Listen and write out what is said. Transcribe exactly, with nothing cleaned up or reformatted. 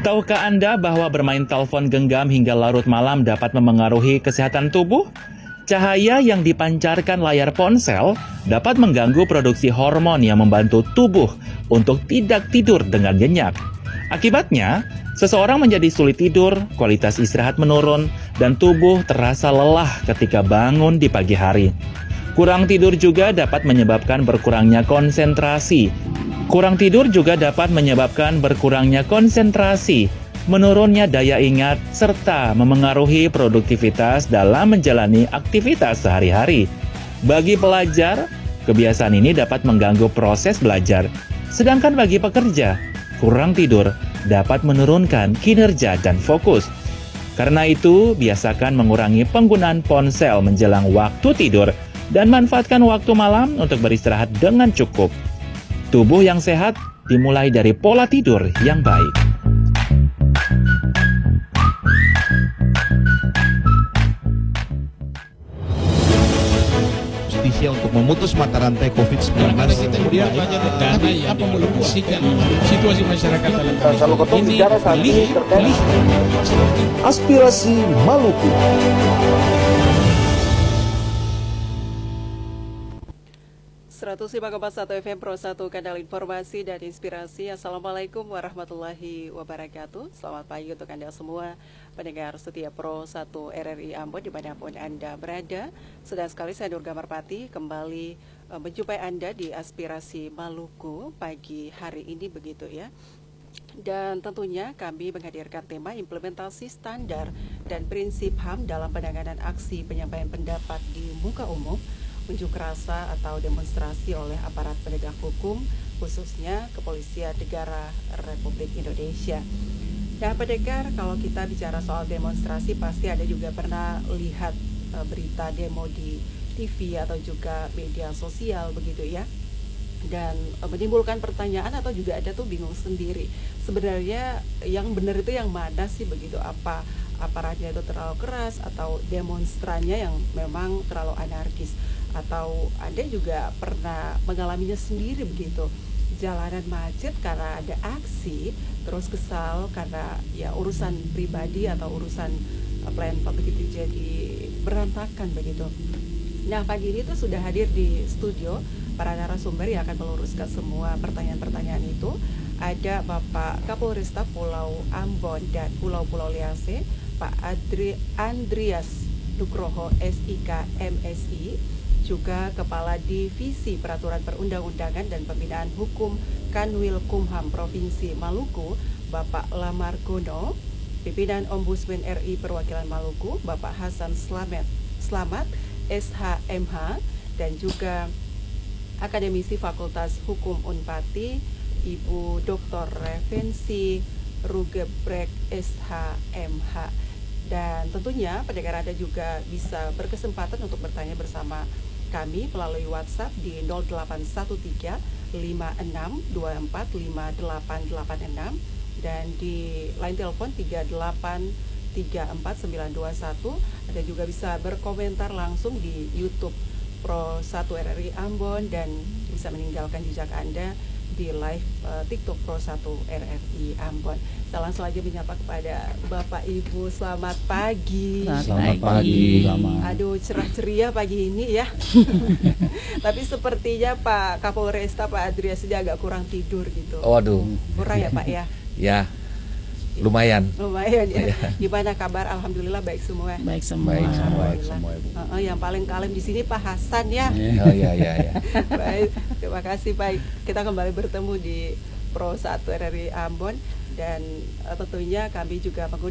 Tahukah Anda bahwa bermain telepon genggam hingga larut malam dapat memengaruhi kesehatan tubuh? Cahaya yang dipancarkan layar ponsel dapat mengganggu produksi hormon yang membantu tubuh untuk tidak tidur dengan nyenyak. Akibatnya, seseorang menjadi sulit tidur, kualitas istirahat menurun, dan tubuh terasa lelah ketika bangun di pagi hari. Kurang tidur juga dapat menyebabkan berkurangnya konsentrasi. Kurang tidur juga dapat menyebabkan berkurangnya konsentrasi, menurunnya daya ingat, serta memengaruhi produktivitas dalam menjalani aktivitas sehari-hari. Bagi pelajar, kebiasaan ini dapat mengganggu proses belajar. Sedangkan bagi pekerja, kurang tidur dapat menurunkan kinerja dan fokus. Karena itu, biasakan mengurangi penggunaan ponsel menjelang waktu tidur dan manfaatkan waktu malam untuk beristirahat dengan cukup. Tubuh yang sehat dimulai dari pola tidur yang baik. Justisia untuk memutus mata rantai covid sembilan belas. Kita kemudian banyak dana yang dialokasikan situasi masyarakat dalam Kalau Ketum bicara saat ini terkait aspirasi Maluku. seratus lima koma satu F M Pro satu, kanal informasi dan inspirasi. Assalamualaikum warahmatullahi wabarakatuh. Selamat pagi untuk Anda semua pendengar setia Pro satu R R I Ambon dimanapun Anda berada. Sedang sekali saya Nurga Marpati kembali uh, menjumpai Anda di aspirasi Maluku pagi hari ini, begitu ya. Dan tentunya kami menghadirkan tema implementasi standar dan prinsip H A M dalam penanganan aksi penyampaian pendapat di muka umum, unjuk rasa atau demonstrasi oleh aparat penegak hukum, khususnya Kepolisian Negara Republik Indonesia. Nah, pendengar, kalau kita bicara soal demonstrasi, pasti Anda juga pernah lihat uh, berita demo di T V atau juga media sosial, begitu ya. Dan uh, menimbulkan pertanyaan atau juga ada tuh bingung sendiri. Sebenarnya yang benar itu yang mana sih, begitu? Apa aparatnya itu terlalu keras atau demonstrannya yang memang terlalu anarkis? Atau Anda juga pernah mengalaminya sendiri, begitu, jalanan macet karena ada aksi, terus kesal karena ya urusan pribadi atau urusan uh, pelayan publik itu jadi berantakan, begitu. Nah, pagi ini tuh sudah hadir di studio para narasumber yang akan meluruskan semua pertanyaan-pertanyaan itu. Ada Bapak Kapolresta Pulau Ambon dan Pulau-Pulau Liase, Pak Adri Andreas Nugroho S I K M S I, juga Kepala Divisi Peraturan Perundang-undangan dan Pembinaan Hukum Kanwil Kumham Provinsi Maluku, Bapak Lamar Gono, Pimpinan Ombudsman R I Perwakilan Maluku, Bapak Hasan Slamet, Slamet S H M H, dan juga Akademisi Fakultas Hukum Unpati, Ibu Doktor Revensi Rugebrek S H M H. Dan tentunya pendengar Anda juga bisa berkesempatan untuk bertanya bersama kami melalui WhatsApp di nol delapan satu tiga lima enam dua empat lima delapan delapan enam dan di line telepon tiga delapan tiga empat sembilan dua satu. Anda juga bisa berkomentar langsung di YouTube Pro satu R R I Ambon dan bisa meninggalkan jejak Anda di live uh, TikTok Pro satu R R I Ambon. Saya langsung aja menyapa kepada Bapak Ibu, selamat pagi. Selamat pagi. Aduh, cerah ceria pagi ini ya. Tapi sepertinya Pak Kapolresta, Pak Adrias ini agak kurang tidur gitu. Waduh. Kurang ya Pak ya? Ya, lumayan. Lumayan ya. Gimana kabar? Alhamdulillah baik semua. Baik semua. Baik semua, baik Alhamdulillah. semua, Ibu. Uh, uh, yang paling kalem di sini Pak Hasan ya. Oh ya ya ya. Baik, terima kasih Pak. Kita kembali bertemu di Pro satu R R I Ambon dan uh, tentunya kami juga mengundang